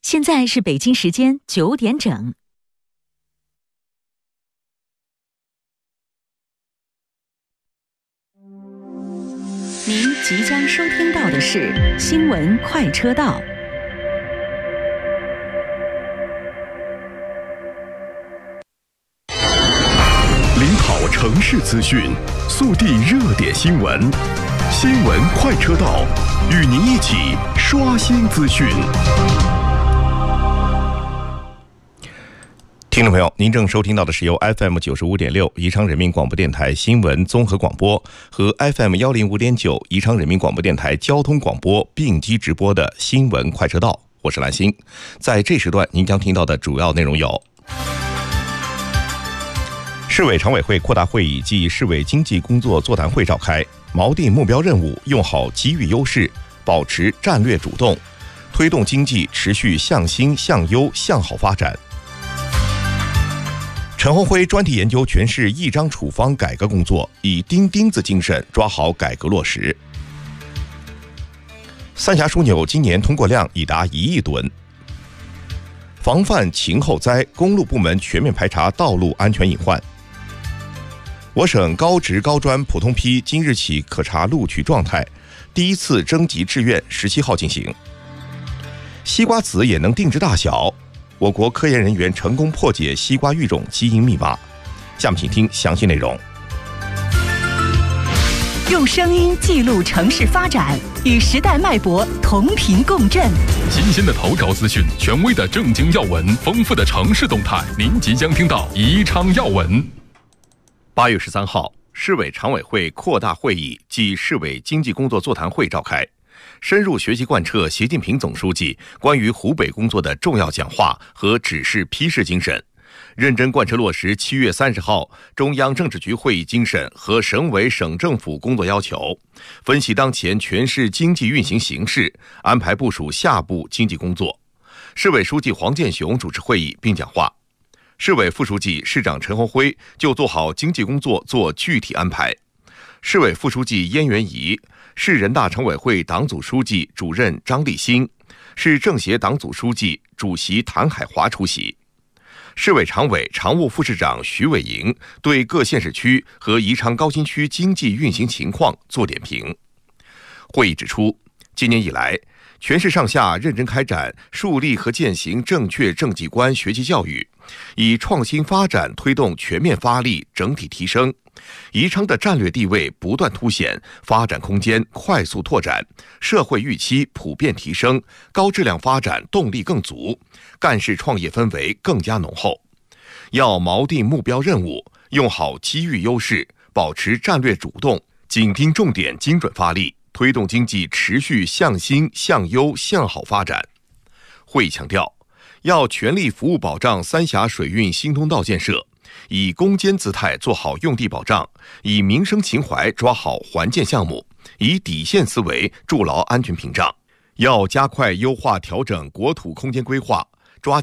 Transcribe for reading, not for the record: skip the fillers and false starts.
现在是北京时间9点整。您即将收听到的是新闻快车道。 领跑城市资讯，速递热点新闻。新闻快车道，与您一起刷新资讯。听众朋友，您正收听到的是由 FM 95.6宜昌人民广播电台新闻综合广播和 FM 105.9宜昌人民广播电台交通广播并机直播的新闻快车道，我是兰心。在这时段，您将听到的主要内容有：市委常委会扩大会议暨市委经济工作座谈会召开，锚定目标任务，用好机遇优势，保持战略主动，推动经济持续向新、向优、向好发展。陈宏辉专题研究全市一张处方改革工作，以钉钉子精神抓好改革落实。三峡枢纽今年通过量已达1亿吨。防范禽后灾，公路部门全面排查道路安全隐患。我省高职高专普通批今日起可查录取状态，第一次征集志愿17号进行。西瓜籽也能定制大小，我国科研人员成功破解西瓜育种基因密码。下面请听详细内容。 用声音记录城市发展，与时代脉搏同频共振。 新鲜的头条资讯，权威的政经要闻，丰富的城市动态，您即将听到宜昌要闻。 8月13号，市委常委会扩大会议暨市委经济工作座谈会召开，深入学习贯彻习近平总书记关于湖北工作的重要讲话和指示批示精神，认真贯彻落实7月30号中央政治局会议精神和省委省政府工作要求，分析当前全市经济运行形势，安排部署下步经济工作。市委书记黄健雄主持会议并讲话，市委副书记、市长陈宏辉就做好经济工作做具体安排。市委副书记燕元仪、市人大常委会党组书记、主任张立新、市政协党组书记、主席谭海华出席。市委常委、常务副市长徐伟莹对各县市区和宜昌高新区经济运行情况作点评。会议指出，今年以来，全市上下认真开展树立和践行正确政绩观学习教育，以创新发展推动全面发力整体提升，宜昌的战略地位不断凸显，发展空间快速拓展，社会预期普遍提升，高质量发展动力更足，干事创业氛围更加浓厚。要锚定目标任务，用好机遇优势，保持战略主动，紧盯重点精准发力，推动经济持续向新、向优、向好发展。会议强调，要全力服务保障三峡水运新通道建设，以攻坚姿态做好用地保障，以民生情怀抓好环建项目，以底线思维筑牢安全屏障。要加快优化调整国土空间规划，